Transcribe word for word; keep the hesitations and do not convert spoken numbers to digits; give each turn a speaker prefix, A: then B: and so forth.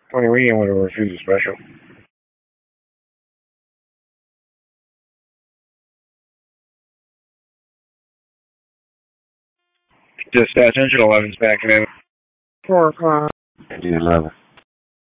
A: twenty we want to refuse a special. Dispatch engine eleven's back in. Four o'clock.
B: Engine eleven.